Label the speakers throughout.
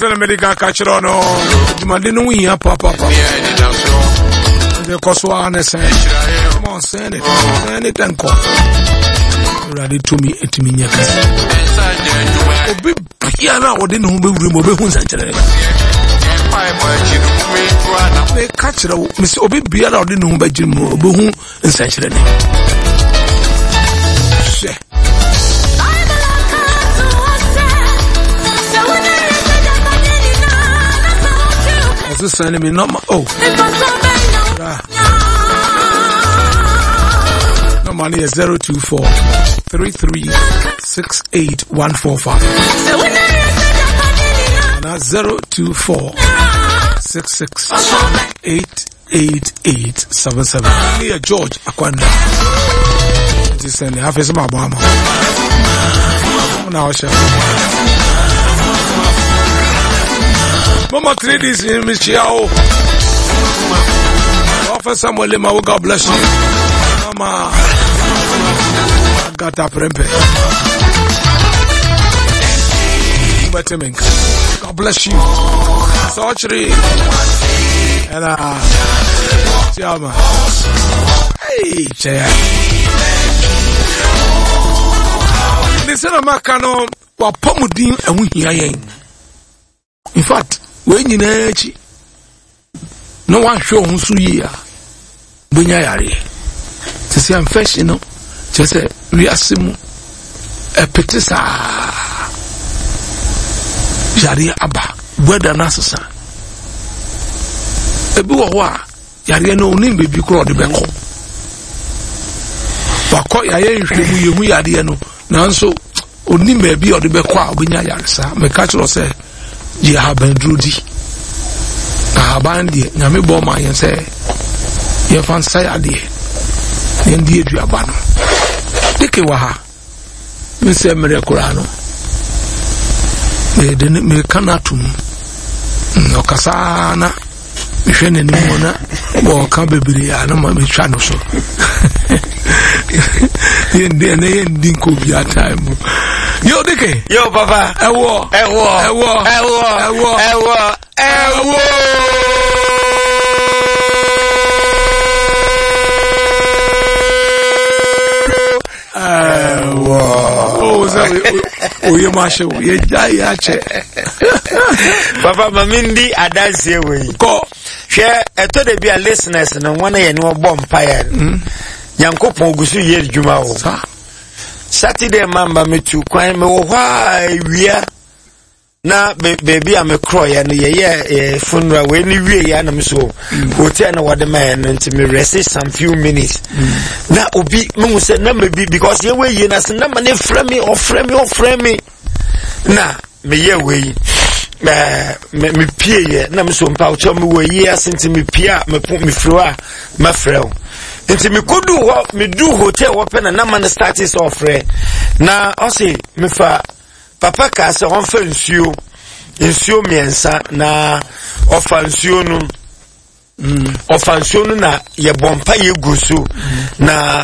Speaker 1: Send a medical catcher on demanding we are papa. The Coswana say, come on, send it and call. Ready to me at me. Obi Piana or didn't remove who's entering. May catch it, Miss Obi Piana or didn't by Jim Boom and Saturday. This enemy number no money is 024 3368 and that's 024 668877. Here George Akwanda. This enemy half is my mama. Now Mama 3 days in Miss Chiao. Offer Samuel Lima, God bless you. Mama, I got a prempe. God bless you. Sorcery. And Chama. Hey, Chaya. Listen, Macano, or Pomudin, and we hear. In fact, when you know, no one show who's here. Bunyari. To see I'm fresh, you know. Just say, we are sim a petisa. Yari Abba, weather Nasa. A bua, Yari no name be crowd the Benko. Wako Yayan, we Yadiano. Now so, only maybe or the Bekwa, Bunyarisa. My catcher say. Je haben drudi na habandi na me bo ma yen say ye fan say ade yen die aduaba no dike wa ha me say mere kura no me kanatum no kasana me hwe ne nimu na bo ka bebiri ya na ma me twa no so yen din ko bi time. Yo, Dicky. Yo, Papa. Ewo. Oh, you masho. You jayache. Papa, mamindi adansi we. Ko. Share a to the be a listeners and one year no bomb fire. Yankopon gusu ye juma o. Saturday mamba me tu kwan me wo hwa wia na baby am croy and ye funeral we ni wie ya na me so hotel na wode man nti me rest some few minutes na obi me say na me bi because ye we na se na me frame me na me ye we me pie ye na me so mpa o cho me we ye asenti me pia me froa ma freo nti me kodu ho me du hotel wo pe na man status ofre na o say me fa papa ka se on fa nsuo miensa na ofa nsuo no na ye bompa ye gusu na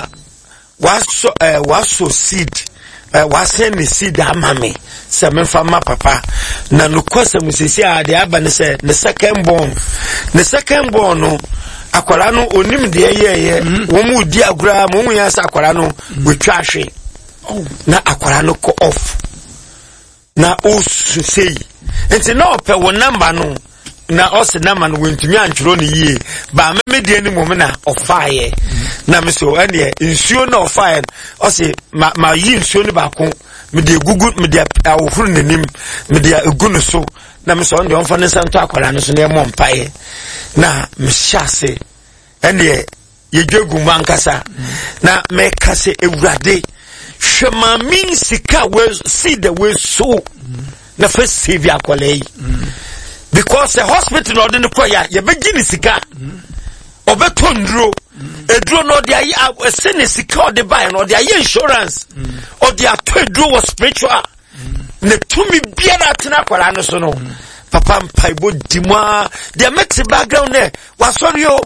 Speaker 1: waso seed wasend seed amame se me fa ma papa na no kwasa musisi ade aba ne se the second born no akwara no onim de ye wo mu di agura mo mu ya sa akwara no wetwa hwe na akwara no ko off na o say enti na ope wo number no na o se number no wentumi anchuro ne yie ba me de ani mom na ofaye na me so ene nsuo na ofaye o se ma yi nsuo ne ba ko me de gugu me de awofuru nanim me de egu no so na me so on de on fa ne santo akwara no so na mo mpaye na me hyase ene ye dwegu mankasa na me kase ewurade hwema min sika we see the way so na first save akwale because the hospital no de ko ya ye begini sika obetondro edro no de ayi sene sika o de buy no de ayi insurance o de atodro was spiritual ne tumi biara tena akwala no so no papa mpaibo dimwa de make background there wasorio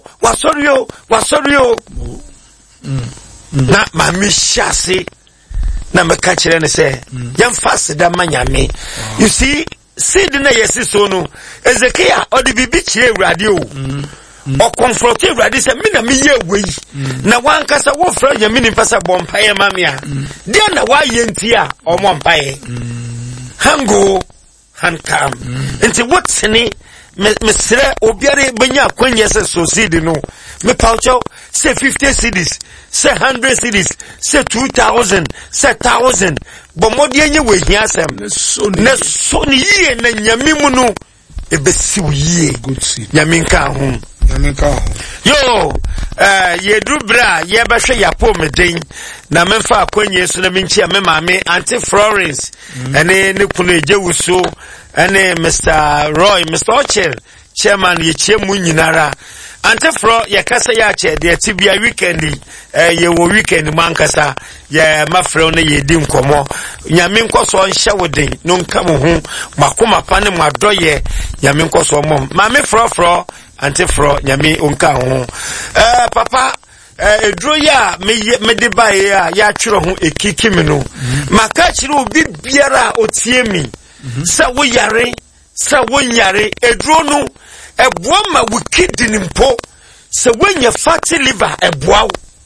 Speaker 1: na mami shase na me ka kire ne say yam fast da manyame you see seed na yesi so no Ezekiah odi bibi chire Awurade o confront Awurade say me na me ye wei na wan kasa wo fra nya me ni pasa bompaye mamia dia na wa ye ntia o mompaye hango hankam enti wotene mesre obiare benya kwanye se so seed no me paucho say 50 cedis say 100 cedis say 2000 say 1000 bomodi enye we hiasem na so ni yie na nyame mu no ebesi wo yie nyame nka ho yo yedu bra ye behwe yapo meden na memfa akwanye so na minchi me maame Auntie Florence ene ne kunu ejewuso ene Mr. Roy Mr. Ochel chairman ye chemu nyinara Auntie Flo ye kasa ya che de tibia weekend ye wo weekend mankasa ye mafrɛ no ye di nkomo nyame nkoso nhye woden no nka mo hu makoma pa ne madoye nyame nkoso mom maame Flo Auntie Flo nyame onka ho papa edro ya me de bae ya twero ho ekikimi no maka kire obi biara otie mi sa wo yare sa wo nyare edro no eboa ma wikidi nimpo se wenye fatty liver eboa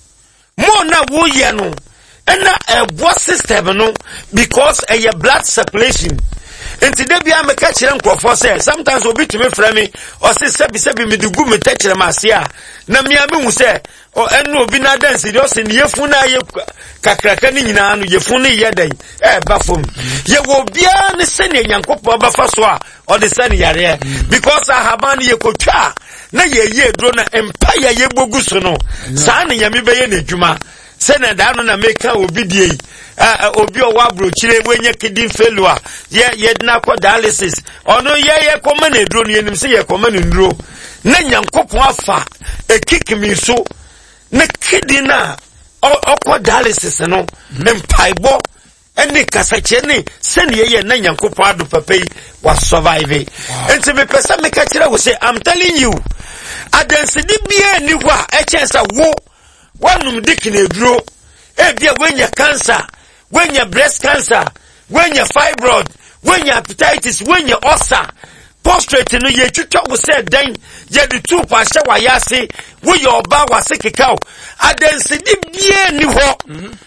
Speaker 1: mo na wo ye no ena eboa system no because your blood circulation enti de bia me ka kire nkrofo say sometimes obi tumi fra me o se sebi me dugu me ta kire mase a na me hu say o enu obi na dance de o se ne yefu na ye kakraka ni nyina no yefu ne ye den ba fom ye wo bia ne se ne nyankopɔ ba fa so a o de se ne yare because ahaban ye kotwa na ye dro na empire ye bogu so no sa ne nyame be ye na dwuma se na da no na meka obi die obi o wa brochire wenye kidney failure ye na ko dialysis ono ye koma na dro no yenim se ye koma na ndro na nyankopɔ afa ekikimi so na kidney na okwa dialysis no empaibo ene kasache ne se ne ye na nyankopɔ ado papai wa survive enti me pesa me ka kire wo say I'm telling you adensidi bia ni ho a echensa wo wanum dikine duro bia wenya cancer wenya breast cancer wenya fibroid wenya hepatitis wenya ulcer prostrate no ye twitwa wo say dan ye de two pa hye wa yase wo ye oba wa sekekao adensidi bia ni ho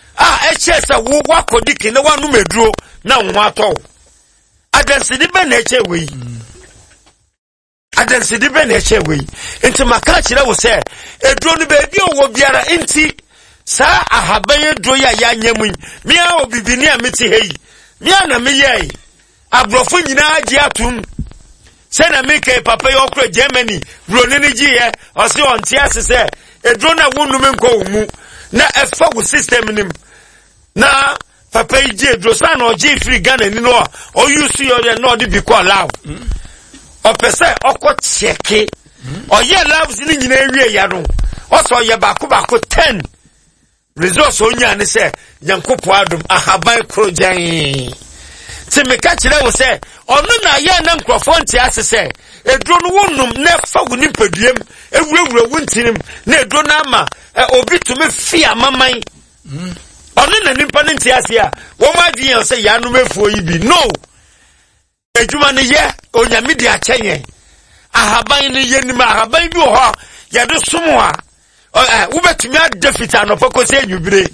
Speaker 1: echesa wo wakodiki na wanu meduro na nwa ato adensidi be na eche we adensidi be na eche we enti maka kire wo say eduro no be bi owo biara enti sa ahaban eduro ya nyamu mi a obibini a meti hei mi a na me ye abrofo nyina agi atum se na me ke papa yo kro Germany broni ni gi ye o se on tia se eduro na wonu me nko mu na efa wo system nim na papa ije drosa na oje free Ghana ni no o use your no de bi call law o pese okotieke o ye labs ni nyina ewie ya no o so ye bako 10 resource onya ne se yankopo adom ahaban krojan ti me ka kire wo se onu na ye na nkrofo nti ase se edro no wonum na fa wo ni paduem ewurawura wontinim na edro na ama obi tumi fia maman onu na nimpa nti ase a wo ma dien se ya no mefuo yi bi no ejuma ne ye onyame di akyenye ahaban ne ye nim ahaban bi ho ya do somo a wo betumi adefit anopo ko se nwubire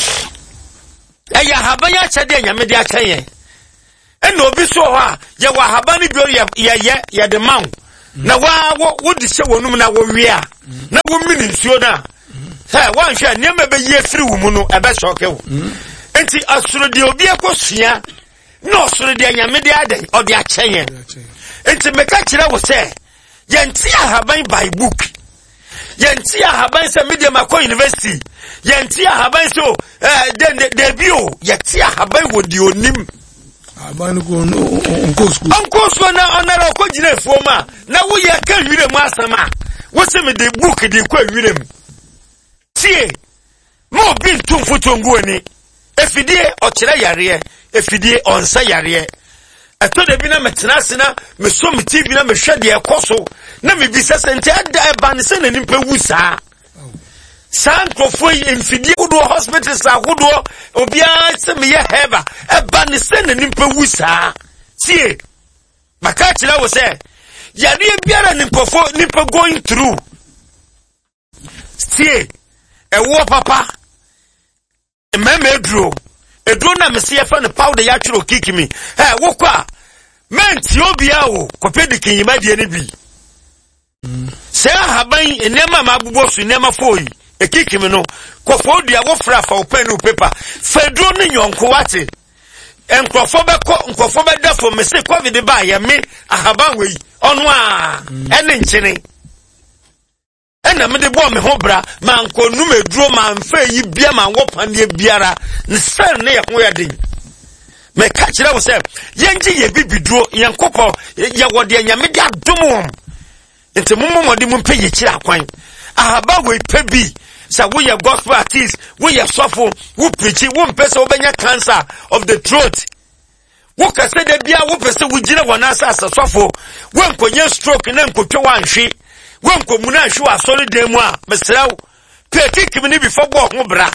Speaker 1: ya ahaban ya kyede nyame di akyenye ena obi so ho a ye wa ahaban bi ye de man na wo di se wonum na wo wia na wo mini nsuo na wan hwe niam be ye firi wo mu no ebe shoke wo enti asoro de obi ekosua no asoro de nyame de aden odi akyenye enti meka kire wo se ye nti ahaban by book ye nti ahaban se media makọ university ye nti ahaban so de bio ye ti ahaban wo di onim ahaban ko onko school na onara ko gina efuoma na wo ye ka hwire mu asama wo se me de book de kwa hwire mu tie mo bin tumfuto nguoni efidie okire yare efidie onsa yare eto de bi na metena sena me so me TV na me hwede ekoso na me bisa sente ada ban se na nimpa wusa san krofo efidie kudo hospital sa kudo obia se me ye heba ban se na nimpa wusa tie maka kyerɛ wo sɛ yare biara nipa going through tie ewo papa mama eduro na me se fa ne powder ya twero kikimi wo kwa menti obia wo kopedikin yimade ne bi se haban enema mabubo su enema foi ekikimi no kofodua wo fra fa open no paper fedro ne nyonko wate enkrofo be dafo me se covid ba ya me ahaban we onu a ene nkyene ena me de bo me ho bra man konu meduro man fa yi bia man wo pane biara nsan ne ye ho ya den me ka kire wo se yenji ye bibiduro yenkopɔ ye wode nyame de adom enti mummode mu mpe ye kire akwan ahaba we pe bi sa wo ye gospel artist wo ye sofo wo preach wo mpese wo benya cancer of the throat wo kase de bia wo pese wo gire wona asasa sofo wo nkonye stroke na nkotwe wanhwe wo nkomuna ahwe asori dem a mesrew pe kikim ni before bo ho bra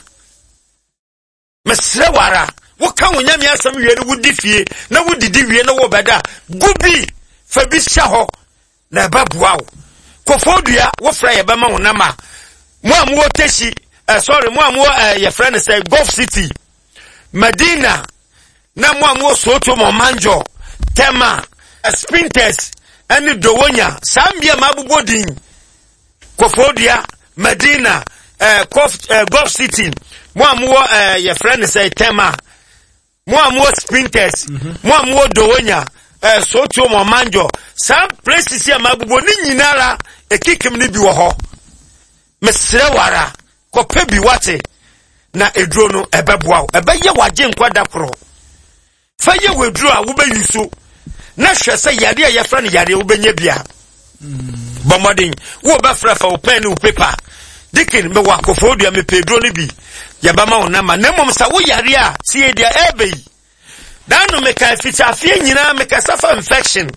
Speaker 1: mesrew ara wo kan wonya me asam wie ne wo difie na wo didi wie na wo beda gubi fa bi sha ho na babua wo kofodua wo fra ye bema wonama mo amwo teshi mo amwo ye friend say Gulf City Medina na mo amwo soto mo manjo tema sprinters ani dowonya sambia mabubodin kofodua Medina Gulf City mo amwo ye friend say tema mo amwo sprinters mo amwo dowonya soto mo manjo some places ya mabubo ni nyinara ekikim ni bi wo ho mesre wara kope bi wate na eduro no ebeboa ebeye waje nkwada koro fa ye weduro a wo beyuso na hwe se yade a yefra ne yade wo benya bia bomodin wo ba fra fa wo pen wo paper dikin me wakofodua me pedro ni bi ya ba ma wona ma nemom sa wo yare a sie dia ebei dano me ka fita afie nyina me ka safa infection